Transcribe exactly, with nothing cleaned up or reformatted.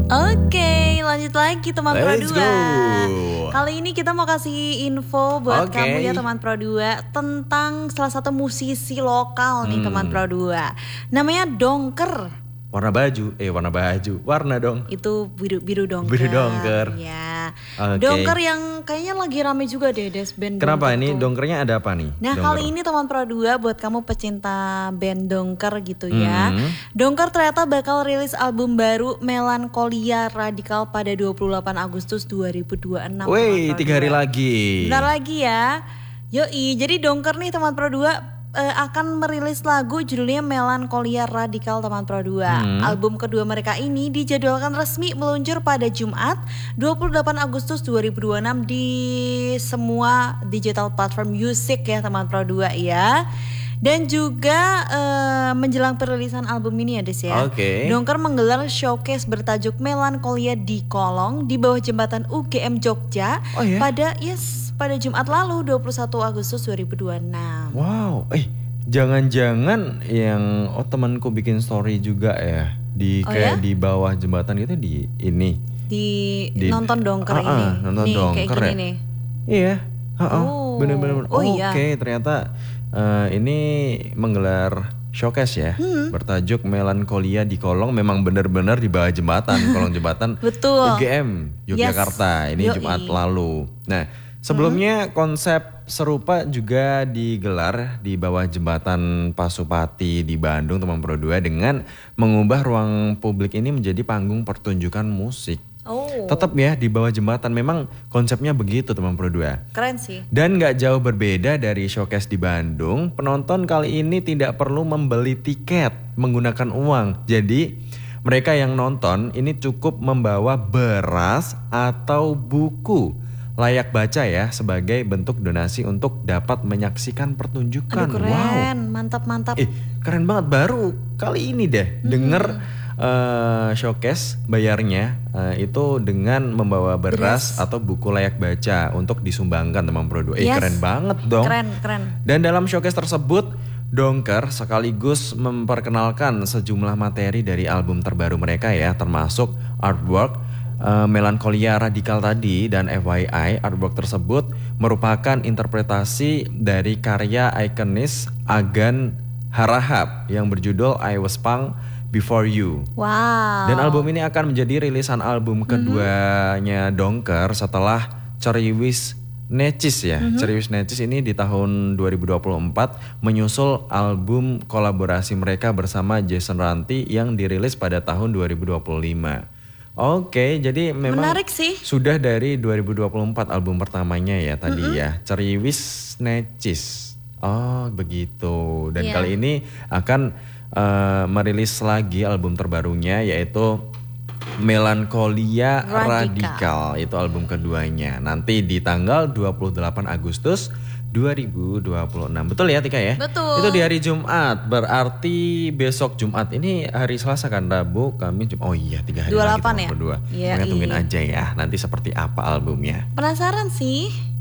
Oke, lanjut lagi teman Pro Let's dua. go. Kali ini kita mau kasih info buat Oke. kamu ya teman Pro dua tentang salah satu musisi lokal nih Hmm. teman Pro dua. Namanya Dongker. Warna baju, eh warna baju, warna dong. Itu biru biru Dongker. Biru Dongker. Ya. Oke. Dongker yang kayaknya lagi rame juga deh des band. Kenapa Dongker ini tuh. dongkernya ada apa nih? Nah Dongker. kali ini teman Pro dua buat kamu pecinta band Dongker gitu ya. Hmm. Dongker ternyata bakal rilis album baru Melankolia Radikal pada dua puluh delapan Agustus dua ribu dua puluh enam. Wih, teman Pro tiga hari dua. lagi. Bentar lagi ya. Yoi, jadi Dongker nih teman Pro dua eh, akan merilis lagu judulnya Melankolia Radikal teman Pro dua. Hmm. Album kedua mereka ini dijadwalkan resmi meluncur pada Jumat dua puluh delapan Agustus dua ribu dua puluh enam di semua digital platform musik ya teman Pro dua ya. Dan juga eh, menjelang perilisan album ini ya Des ya. Oke. Dongker menggelar showcase bertajuk Melankolia di Kolong di bawah jembatan U G M Jogja Oh ya? pada yes pada Jumat lalu dua puluh satu Agustus dua ribu dua puluh enam. Wow, eh jangan-jangan yang oh temanku bikin story juga ya di Oh kayak ya? di bawah jembatan gitu di ini. Di, Di- nonton Dongker Ah, ini. ah, nonton nih kayak Dongker gini ya? nih. Iya, heeh, Oh. bener-bener. Oh, Oke, iya. ternyata eh, ini menggelar showcase ya, Hmm. bertajuk Melankolia di Kolong. Memang bener-bener di bawah jembatan, kolong jembatan Betul. U G M Yogyakarta. Yes. Ini Yoi. Jumat lalu. Nah, sebelumnya konsep serupa juga digelar di bawah jembatan Pasupati di Bandung, teman Pro dua, dengan mengubah ruang publik ini menjadi panggung pertunjukan musik. Oh. Tetap ya di bawah jembatan, memang konsepnya begitu teman Pro dua. Keren sih. Dan gak jauh berbeda dari showcase di Bandung, penonton kali ini tidak perlu membeli tiket menggunakan uang. Jadi mereka yang nonton ini cukup membawa beras atau buku layak baca ya sebagai bentuk donasi untuk dapat menyaksikan pertunjukan. Aduh keren, mantap-mantap. Wow. Eh, keren banget, baru kali ini deh denger eh, showcase bayarnya eh, itu dengan membawa beras atau buku layak baca untuk disumbangkan teman Pro dua. Eh Yes. keren banget dong. Keren, keren. Dan dalam showcase tersebut Dongker sekaligus memperkenalkan sejumlah materi dari album terbaru mereka ya, termasuk artwork uh, Melankolia Radikal tadi. Dan F Y I, artwork tersebut merupakan interpretasi dari karya ikonis Agan Harahap yang berjudul I Was Punk Before You. Wow. Dan album ini akan menjadi rilisan album keduanya Dongker setelah Ceriwis Necis ya. Ceriwis Necis ini di tahun dua ribu dua puluh empat menyusul album kolaborasi mereka bersama Jason Ranti yang dirilis pada tahun dua ribu dua puluh lima. Oke, jadi memang Menarik sih. sudah dari dua ribu dua puluh empat album pertamanya ya tadi ya. Ceriwis Necis. Oh, begitu. Dan Iya. kali ini akan eh, merilis lagi album terbarunya yaitu Melankolia Radikal. Radikal. Itu album keduanya. Nanti di tanggal dua puluh delapan Agustus dua ribu dua puluh enam. Betul ya Tika ya? Betul. Itu di hari Jumat. Berarti besok Jumat. Ini hari Selasa kan, Rabu, Kamis, Jumat. Oh iya, tiga hari dua puluh lagi delapan teman ya? berdua. Iya, Makanya tungguin iya. aja ya. Nanti seperti apa albumnya. Penasaran sih.